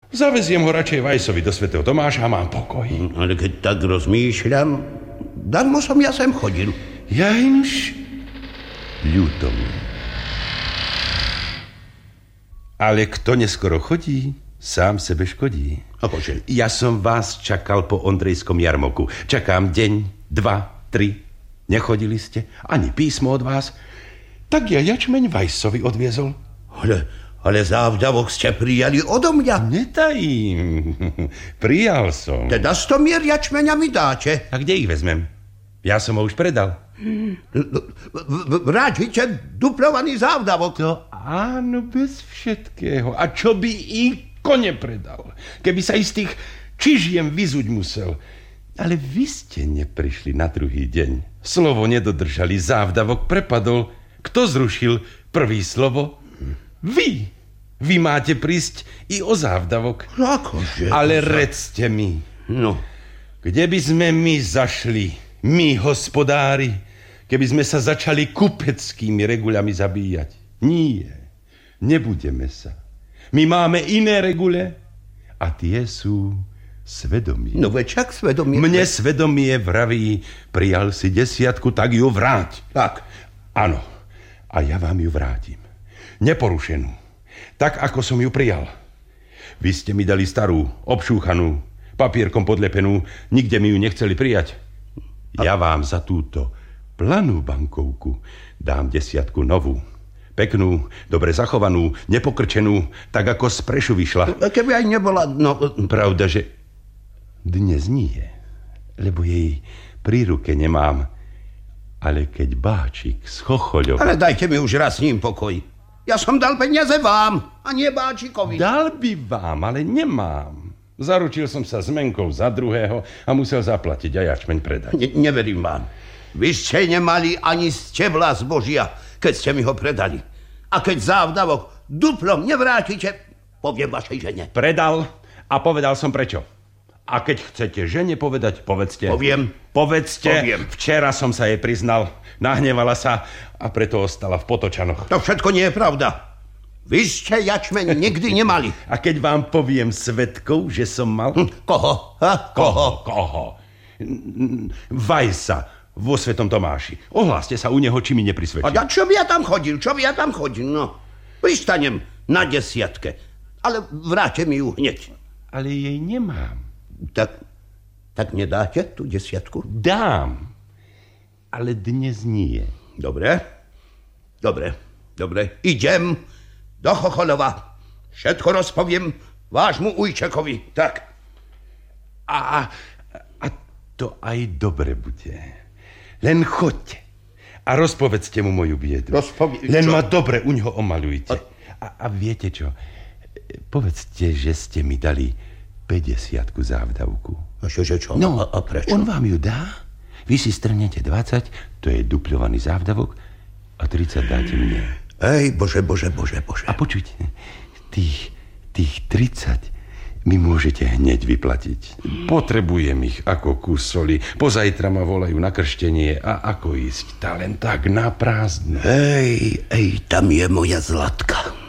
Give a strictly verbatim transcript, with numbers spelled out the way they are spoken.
Zaveziem ho radšej Vajsovi do svätého Tomáša a mám pokoj. Ale keď tak rozmýšľam, darmo som ja sem chodil. Jajnuž, ľúto mi. Ale kto neskoro chodí, sám sebe škodí. Akože? Ja som vás čakal po Ondrejskom jarmoku. Čakám deň, dva, tri. Nechodili ste, ani písmo od vás. Tak ja jačmeň Vajsovi odviezol. Ale, ale závdavok ste prijali odo mňa. Netajím. Prijal som. Teda sto mier jačmeňa mi dáte. A kde ich vezmem? Ja som ho už predal. Vrátite duplovaný závdavok. To áno, bez všetkého. A čo by Iko nepredal? Keby sa istých čižiem vyzuť musel. Ale vy ste neprišli na druhý deň. Slovo nedodržali, závdavok prepadol. Kto zrušil prvý slovo? Vy. Vy máte prísť i o závdavok. Akože? Ale redzte mi. No. Kde by sme my zašli, my hospodári, keby sme sa začali kupeckými regulami zabíjať? Nie. Nebudeme sa. My máme iné regule a tie sú svedomie. No veď čak svedomie. Mne svedomie vraví, prijal si desiatku, tak ju vráť. Tak. Áno. A ja vám ju vrátim. Neporušenú. Tak, ako som ju prijal. Vy ste mi dali starú, obšúchanú, papierkom podlepenú. Nikde mi ju nechceli prijať. Ja vám za túto planú bankovku dám desiatku novú. Peknú, dobre zachovanú, nepokrčenú, tak ako z prešu vyšla. Keby aj nebola, no... Pravda, že dnes nie, lebo jej pri ruke nemám. Ale keď Báčik z Chochoľova... Ale dajte mi už raz s ním pokoj. Ja som dal peniaze vám, a nie Báčikovi. Dal by vám, ale nemám. Zaručil som sa s Menkou za druhého a musel zaplatiť a jačmeň predať. Ne- neverím vám. Vy ste nemali ani stebla zbožia, keď ste mi ho predali. A keď závdavok duplom nevrátite, poviem vašej žene. Predal a povedal som prečo. A keď chcete žene povedať, povedzte. Poviem. Povedzte. Poviem. Včera som sa jej priznal. Nahnevala sa a preto ostala v Potočanoch. To všetko nie je pravda. Vy ste jačmeň nikdy nemali. A keď vám poviem svedkov, že som mal... Hm, koho? Ha? Koho? Koho? Vajsa vo Svetom Tomáši. Ohláste sa u neho, či mi neprisvedčí. A čo by ja tam chodil? Čo by ja tam chodil? No, pristanem na desiatke. Ale vráte mi ju hneď. Ale jej nemám. Tak, tak nedáte tú desiatku? Dám. Ale dnes nie. Dobre. Dobre. Dobre. Idem do Chochoľova. Všetko rozpoviem vášmu ujčekovi. Tak. A, a to aj dobre bude. Len choďte a rozpovedzte mu moju biedu. Rozpovie... Len čo? ma dobre u ňoho omalujte. A... A, a viete čo? Povedzte, že ste mi dali päťdesiatku závdavku. A čože čo? No, a, a prečo? On vám ju dá, vy si strnete dvadsať, to je duplovaný závdavok, a tridsať dáte mne. Ej, bože, bože, bože, bože. A počujte, tých, tých tridsať mi môžete hneď vyplatiť. Potrebujem ich ako kus soli. Pozajtra ma volajú na krštenie a ako ísť tá len tak na prázdno. Ej, ej, tam je moja Zlatka.